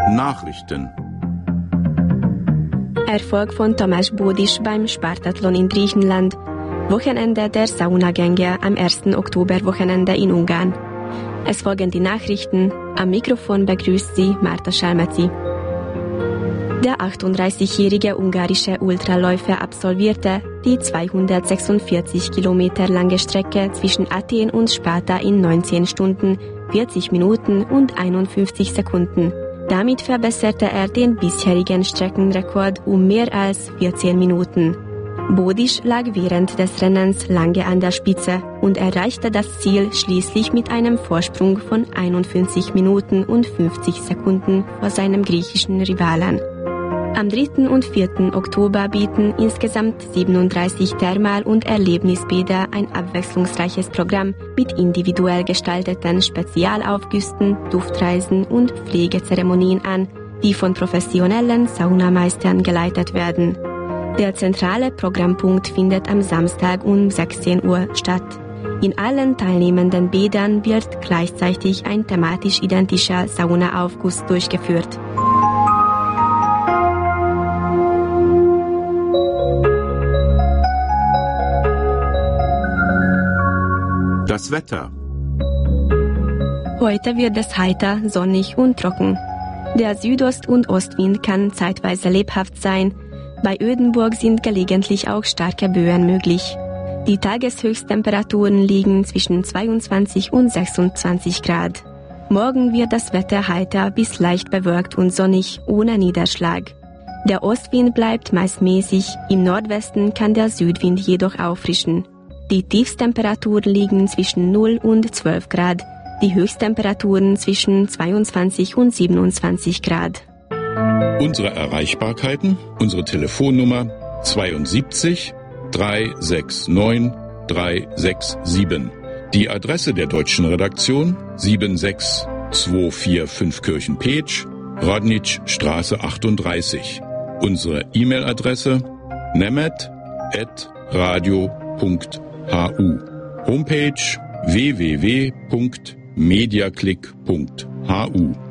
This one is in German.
Nachrichten. Erfolg von Tamás Bódis beim Spartathlon in Griechenland. Wochenende der Saunagänge am 1. Oktoberwochenende in Ungarn. Es folgen die Nachrichten. Am Mikrofon begrüßt Sie Marta Schalmezi. Der 38-jährige ungarische Ultraläufer absolvierte die 246 Kilometer lange Strecke zwischen Athen und Sparta in 19 Stunden, 40 Minuten und 51 Sekunden. Damit verbesserte er den bisherigen Streckenrekord um mehr als 14 Minuten. Bódis lag während des Rennens lange an der Spitze und erreichte das Ziel schließlich mit einem Vorsprung von 51 Minuten und 50 Sekunden vor seinem griechischen Rivalen. Am 3. und 4. Oktober bieten insgesamt 37 Thermal- und Erlebnisbäder ein abwechslungsreiches Programm mit individuell gestalteten Spezialaufgüssen, Duftreisen und Pflegezeremonien an, die von professionellen Saunameistern geleitet werden. Der zentrale Programmpunkt findet am Samstag um 16 Uhr statt. In allen teilnehmenden Bädern wird gleichzeitig ein thematisch identischer Saunaaufguss durchgeführt. Das Wetter. Heute wird es heiter, sonnig und trocken. Der Südost- und Ostwind kann zeitweise lebhaft sein. Bei Ödenburg sind gelegentlich auch starke Böen möglich. Die Tageshöchsttemperaturen liegen zwischen 22 und 26 Grad. Morgen wird das Wetter heiter bis leicht bewölkt und sonnig, ohne Niederschlag. Der Ostwind bleibt meist mäßig, im Nordwesten kann der Südwind jedoch auffrischen. Die Tiefstemperaturen liegen zwischen 0 und 12 Grad, die Höchsttemperaturen zwischen 22 und 27 Grad. Unsere Erreichbarkeiten, unsere Telefonnummer 72 369 367. Die Adresse der deutschen Redaktion 76245 Kirchen-Petsch, Radnitschstraße 38. Unsere E-Mail-Adresse nemet@radio.hu. Homepage www.mediaclick.hu.